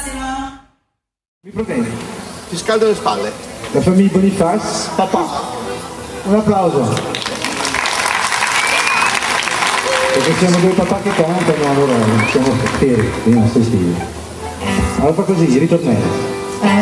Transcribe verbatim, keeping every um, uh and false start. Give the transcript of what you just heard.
Mi proteggi. Ti scaldo le spalle. La famiglia Bonifaz, papà. Un applauso. Perché siamo due papà che cantano, allora siamo per i nostri stili. Allora fa così, ritornello.